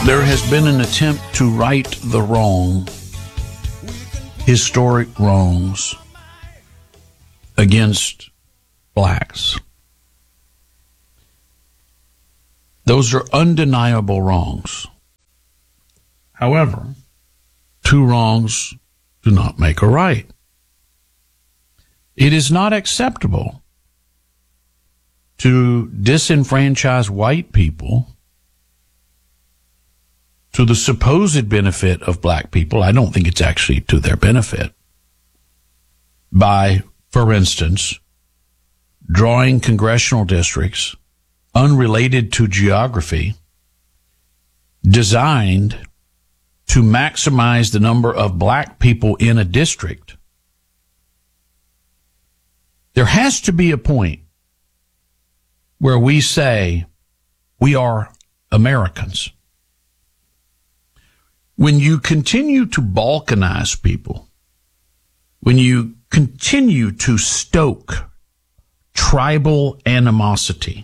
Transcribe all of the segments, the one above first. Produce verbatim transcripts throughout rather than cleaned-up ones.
There has been an attempt to right the wrong, historic wrongs against blacks. Those are undeniable wrongs. However, two wrongs do not make a right. It is not acceptable to disenfranchise white people to the supposed benefit of black people. I don't think it's actually to their benefit. By, for instance, drawing congressional districts unrelated to geography, designed to maximize the number of black people in a district. There has to be a point where we say we are Americans. When you continue to balkanize people, when you continue to stoke tribal animosity,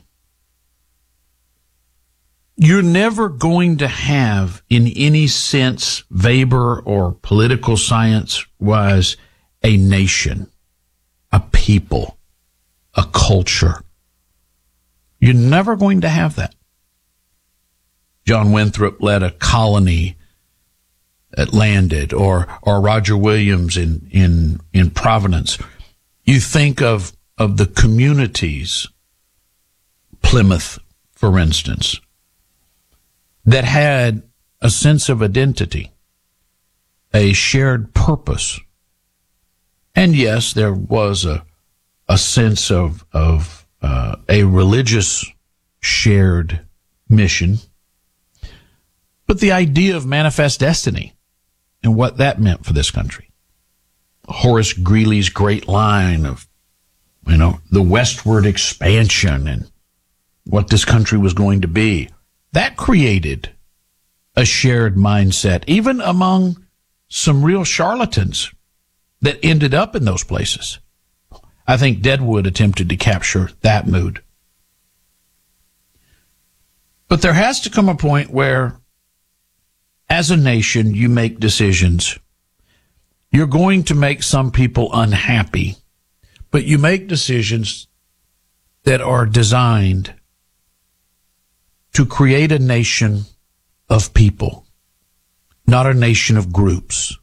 you're never going to have, in any sense, Weber or political science wise, a nation, a people, a culture. You're never going to have that. John Winthrop led a colony that landed, or or Roger Williams in in in Providence. You think of of the communities, Plymouth, for instance, that had a sense of identity, a shared purpose. And yes, there was a a sense of of uh, a religious shared mission, but the idea of manifest destiny and what that meant for this country. Horace Greeley's great line of, you know, the westward expansion and what this country was going to be. That created a shared mindset, even among some real charlatans that ended up in those places. I think Deadwood attempted to capture that mood. But there has to come a point where, as a nation, you make decisions. You're going to make some people unhappy, but you make decisions that are designed to create a nation of people, not a nation of groups.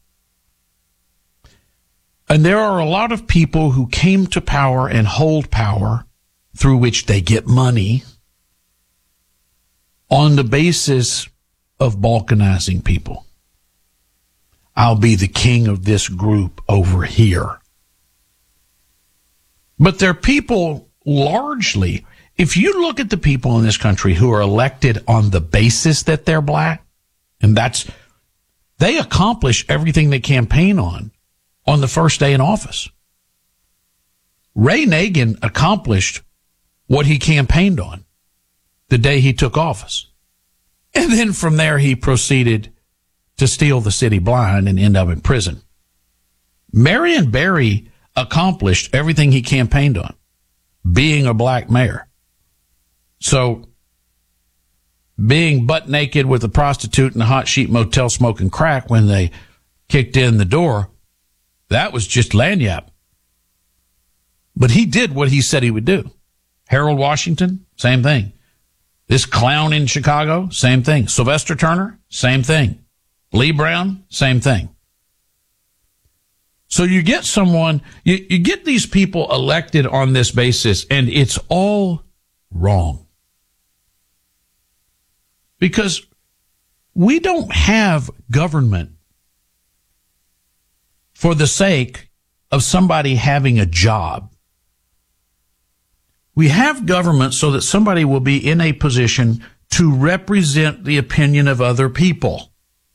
And there are a lot of people who came to power and hold power through which they get money on the basis of balkanizing people. I'll be the king of this group over here. But they're people largely, if you look at the people in this country who are elected on the basis that they're black, and that's, they accomplish everything they campaign on on the first day in office. Ray Nagin accomplished what he campaigned on the day he took office. And then from there, he proceeded to steal the city blind and end up in prison. Marion Barry accomplished everything he campaigned on, being a black mayor. So being butt naked with a prostitute in a hot sheet motel smoking crack when they kicked in the door, that was just lagniappe. But he did what he said he would do. Harold Washington, same thing. This clown in Chicago, same thing. Sylvester Turner, same thing. Lee Brown, same thing. So you get someone, you, you get these people elected on this basis, and it's all wrong. Because we don't have government for the sake of somebody having a job. We have government so that somebody will be in a position to represent the opinion of other people.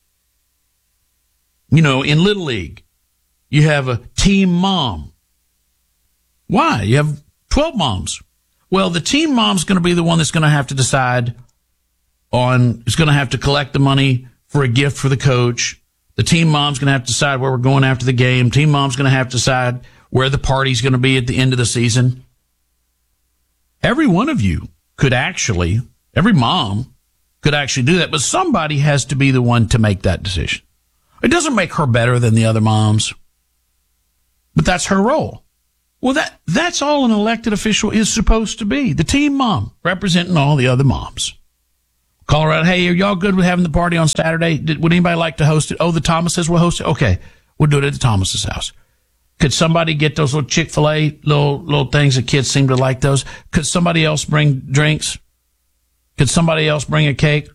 You know, in Little League, you have a team mom. Why? You have twelve moms. Well, the team mom's going to be the one that's going to have to decide on, is going to have to collect the money for a gift for the coach. The team mom's going to have to decide where we're going after the game. Team mom's going to have to decide where the party's going to be at the end of the season. Every one of you could actually, every mom could actually do that. But somebody has to be the one to make that decision. It doesn't make her better than the other moms, but that's her role. Well, that that's all an elected official is supposed to be. The team mom, representing all the other moms. Call her out, hey, are y'all good with having the party on Saturday? Did, would anybody like to host it? Oh, the Thomases will host it? Okay, we'll do it at the Thomases' house. Could somebody get those little Chick-fil-A little little things that kids seem to like those? Could somebody else bring drinks? Could somebody else bring a cake?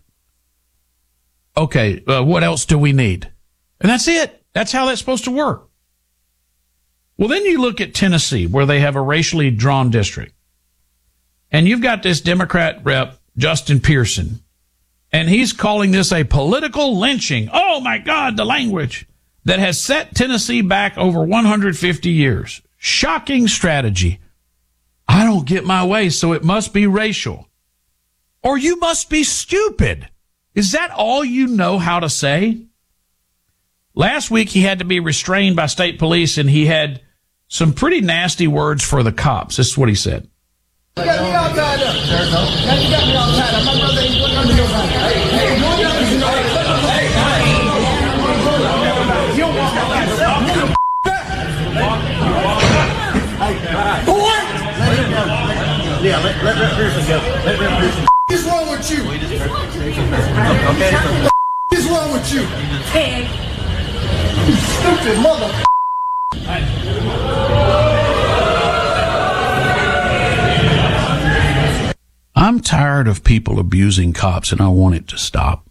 Okay, uh, what else do we need? And that's it. That's how that's supposed to work. Well, then you look at Tennessee, where they have a racially drawn district. And you've got this Democrat rep, Justin Pearson, and he's calling this a political lynching. Oh, my God, the language that has set Tennessee back over one hundred fifty years. Shocking strategy. I don't get my way, so it must be racial. Or you must be stupid. Is that all you know how to say? Last week, he had to be restrained by state police, and he had some pretty nasty words for the cops. This is what he said. You got me all tied up. Now you got me all tied up. My brother ain't putting under your hand. Hey, hey, you don't got me. Hey, hey. You don't walk out like that. Boy! Yeah, let, let Rep Pearson go. Let Rep Pearson go. What is wrong with you? Okay. What is wrong with you? Pig. You stupid mother. I'm tired of people abusing cops, and I want it to stop.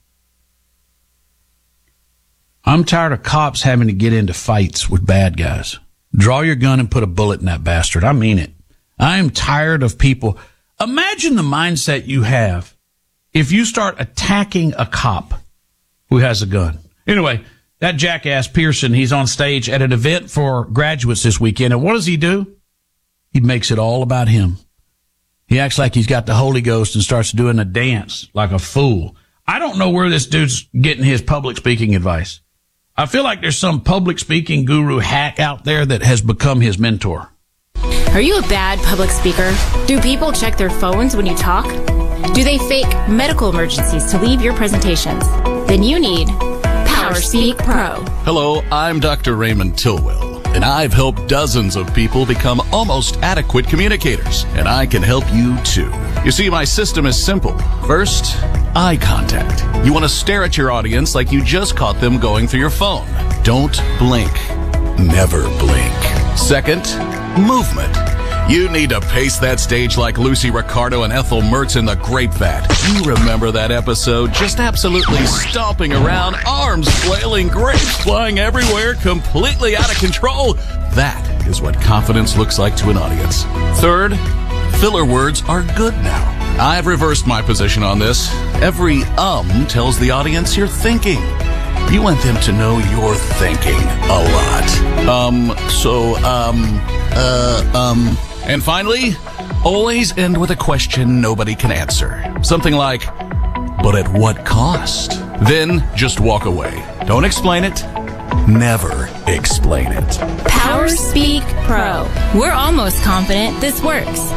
I'm tired of cops having to get into fights with bad guys. Draw your gun and put a bullet in that bastard. I mean it. I am tired of people. Imagine the mindset you have if you start attacking a cop who has a gun. Anyway, that jackass Pearson, he's on stage at an event for graduates this weekend, and what does he do? He makes it all about him. He acts like he's got the Holy Ghost and starts doing a dance like a fool. I don't know where this dude's getting his public speaking advice. I feel like there's some public speaking guru hack out there that has become his mentor. Are you a bad public speaker? Do people check their phones when you talk? Do they fake medical emergencies to leave your presentations? Then you need PowerSpeak Pro. Hello, I'm Doctor Raymond Tilwell, and I've helped dozens of people become almost adequate communicators, and I can help you too. You see, my system is simple. First, eye contact. You want to stare at your audience like you just caught them going through your phone. Don't blink. Never blink. Second, movement. You need to pace that stage like Lucy Ricardo and Ethel Mertz in The Grape Vat. You remember that episode? Just absolutely stomping around, arms flailing, grapes flying everywhere, completely out of control. That is what confidence looks like to an audience. Third, filler words are good now. I've reversed my position on this. Every um tells the audience you're thinking. You want them to know you're thinking a lot. Um, so, um, uh, um... And finally, always end with a question nobody can answer. Something like, but at what cost? Then just walk away. Don't explain it. Never explain it. PowerSpeak Pro. We're almost confident this works.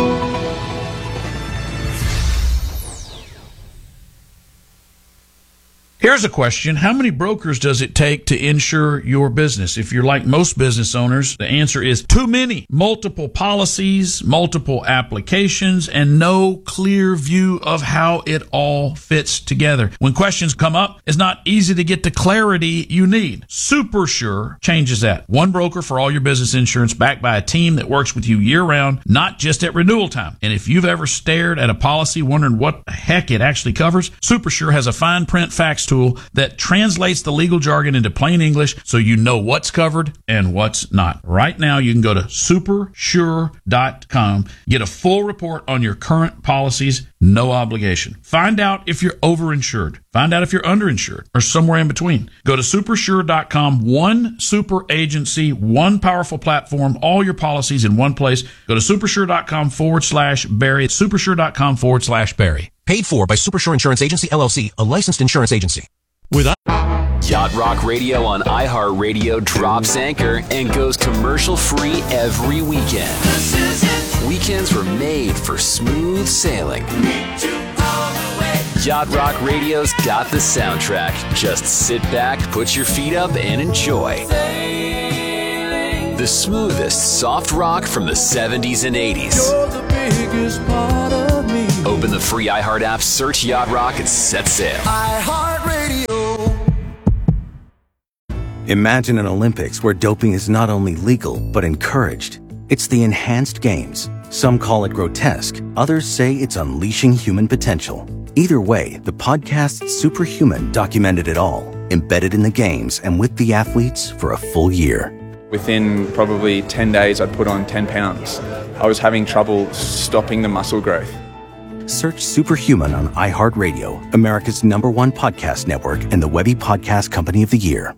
Here's a question. How many brokers does it take to insure your business? If you're like most business owners, the answer is too many. Multiple policies, multiple applications, and no clear view of how it all fits together. When questions come up, it's not easy to get the clarity you need. SuperSure changes that. One broker for all your business insurance, backed by a team that works with you year-round, not just at renewal time. And if you've ever stared at a policy wondering what the heck it actually covers, SuperSure has a fine print fax tool that translates the legal jargon into plain English so you know what's covered and what's not. Right now, you can go to super sure dot com, get a full report on your current policies, no obligation. Find out if you're overinsured. Find out if you're underinsured or somewhere in between. Go to super sure dot com, one super agency, one powerful platform, all your policies in one place. Go to supersure.com forward slash Barry. Supersure.com forward slash Barry. Paid for by SuperSure Insurance Agency, L L C, a licensed insurance agency. With Yacht Rock Radio on iHeartRadio drops anchor and goes commercial-free every weekend. Weekends were made for smooth sailing. Yacht Rock Radio's got the soundtrack. Just sit back, put your feet up, and enjoy. The smoothest soft rock from the seventies and eighties. You're the biggest part of me. Open the free iHeart app, search Yacht Rock, and set sail. iHeart Radio. Imagine an Olympics where doping is not only legal, but encouraged. It's the Enhanced Games. Some call it grotesque. Others say it's unleashing human potential. Either way, the podcast Superhuman documented it all, embedded in the games and with the athletes for a full year. Within probably ten days, I'd put on ten pounds. I was having trouble stopping the muscle growth. Search Superhuman on iHeartRadio, America's number one podcast network and the Webby Podcast Company of the Year.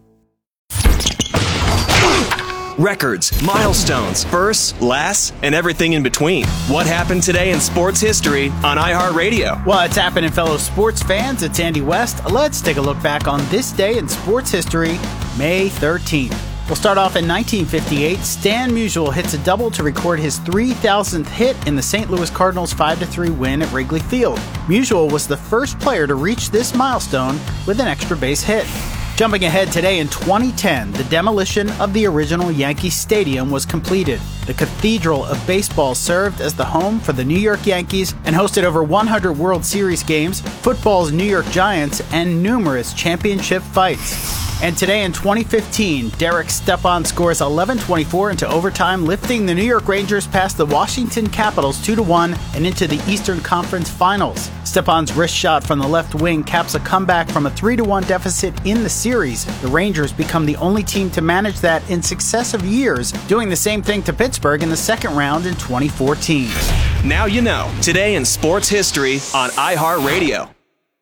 Records, milestones, firsts, lasts, and everything in between. What happened today in sports history on iHeartRadio? What's happening, fellow sports fans? It's Andy West. Let's take a look back on this day in sports history, May thirteenth. We'll start off in nineteen fifty-eight. Stan Musial hits a double to record his three thousandth hit in the Saint Louis Cardinals five to three win at Wrigley Field. Musial was the first player to reach this milestone with an extra base hit. Jumping ahead today in twenty ten, the demolition of the original Yankee Stadium was completed. The Cathedral of Baseball served as the home for the New York Yankees and hosted over one hundred World Series games, football's New York Giants, and numerous championship fights. And today in twenty fifteen, Derek Stepan scores eleven twenty-four into overtime, lifting the New York Rangers past the Washington Capitals two to one and into the Eastern Conference Finals. Stepan's wrist shot from the left wing caps a comeback from a three to one deficit in the series. The Rangers become the only team to manage that in successive years, doing the same thing to Pittsburgh in the second round in twenty fourteen. Now you know. Today in sports history on iHeartRadio.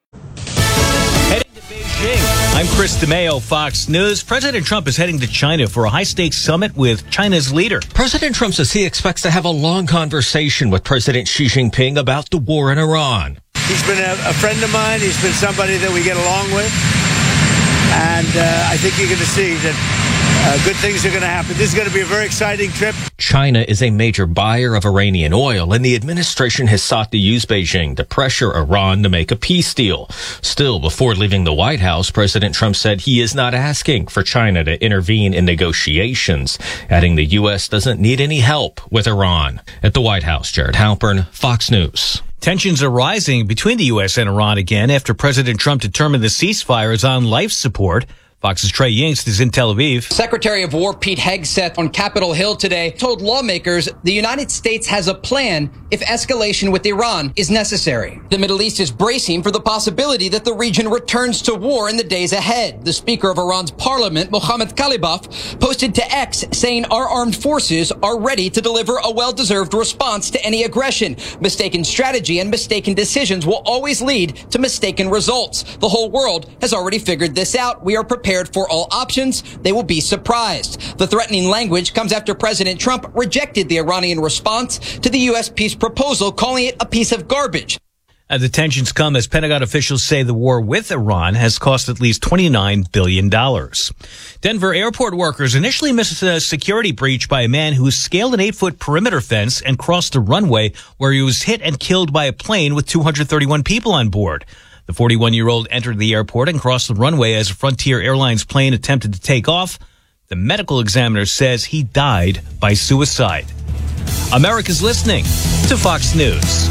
Heading to Beijing. I'm Chris DeMeo, Fox News. President Trump is heading to China for a high-stakes summit with China's leader. President Trump says he expects to have a long conversation with President Xi Jinping about the war in Iran. He's been a, a friend of mine. He's been somebody that we get along with. And uh, I think you're going to see that uh, good things are going to happen. This is going to be a very exciting trip. China is a major buyer of Iranian oil, and the administration has sought to use Beijing to pressure Iran to make a peace deal. Still, before leaving the White House, President Trump said he is not asking for China to intervene in negotiations, adding the U S doesn't need any help with Iran. At the White House, Jared Halpern, Fox News. Tensions are rising between the U S and Iran again after President Trump determined the ceasefire is on life support. Fox's Trey Yingst is in Tel Aviv. Secretary of War Pete Hegseth on Capitol Hill today told lawmakers the United States has a plan if escalation with Iran is necessary. The Middle East is bracing for the possibility that the region returns to war in the days ahead. The Speaker of Iran's parliament, Mohammad Khalibaf, posted to X saying our armed forces are ready to deliver a well-deserved response to any aggression. Mistaken strategy and mistaken decisions will always lead to mistaken results. The whole world has already figured this out. We are prepared for all options. They will be surprised. The threatening language comes after President Trump rejected the Iranian response to the U S peace proposal, calling it a piece of garbage. And the tensions come as Pentagon officials say the war with Iran has cost at least twenty-nine billion dollars. Denver airport workers initially missed a security breach by a man who scaled an eight-foot perimeter fence and crossed a runway where he was hit and killed by a plane with two hundred thirty-one people on board. The forty-one-year-old entered the airport and crossed the runway as a Frontier Airlines plane attempted to take off. The medical examiner says he died by suicide. America's listening to Fox News.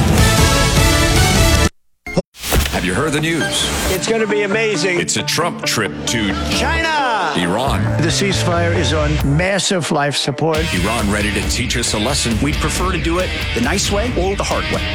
Have you heard the news? It's going to be amazing. It's a Trump trip to China. Iran. The ceasefire is on massive life support. Iran ready to teach us a lesson. We'd prefer to do it the nice way or the hard way.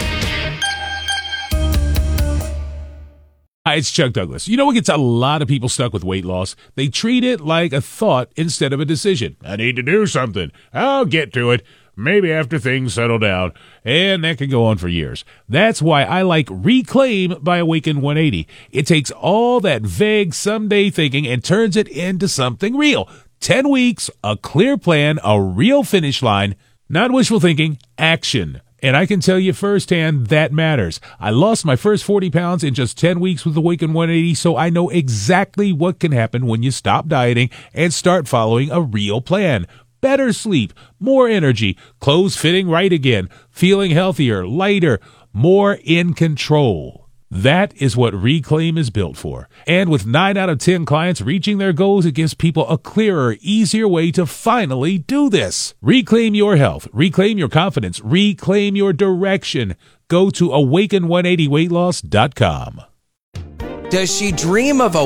Hi, it's Chuck Douglas. You know what gets a lot of people stuck with weight loss? They treat it like a thought instead of a decision. I need to do something. I'll get to it. Maybe after things settle down. And that can go on for years. That's why I like Reclaim by Awaken one eighty. It takes all that vague someday thinking and turns it into something real. Ten weeks, a clear plan, a real finish line. Not wishful thinking, action. And I can tell you firsthand that matters. I lost my first forty pounds in just ten weeks with Awaken one eighty, so I know exactly what can happen when you stop dieting and start following a real plan. Better sleep, more energy, clothes fitting right again, feeling healthier, lighter, more in control. That is what Reclaim is built for. And with nine out of ten clients reaching their goals, it gives people a clearer, easier way to finally do this. Reclaim your health. Reclaim your confidence. Reclaim your direction. Go to awaken one eighty weight loss dot com. Does she dream of a